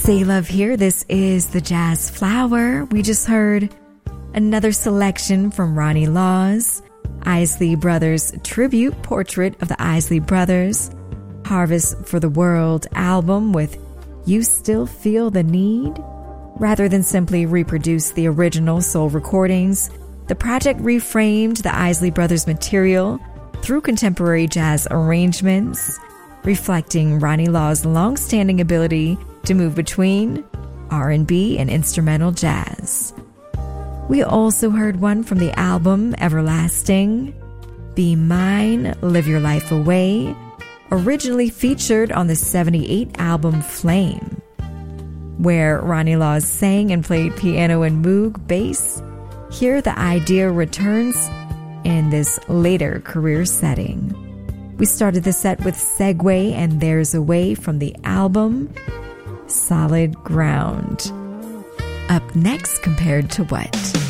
Say Love here. This is the Jazz Flower. We just heard another selection from Ronnie Laws, Isley Brothers tribute portrait of the Isley Brothers, Harvest for the World album with You Still Feel the Need. Rather than simply reproduce the original soul recordings, the project reframed the Isley Brothers material through contemporary jazz arrangements, reflecting Ronnie Law's long-standing ability to move between R&B and instrumental jazz. We also heard one from the album Everlasting, Be Mine, Live Your Life Away, originally featured on the '78 album Flame, where Ronnie Laws sang and played piano and moog bass. Here the idea returns in this later career setting. We started the set with Segue and There's a Way from the album Solid Ground. Up next, Compared to What?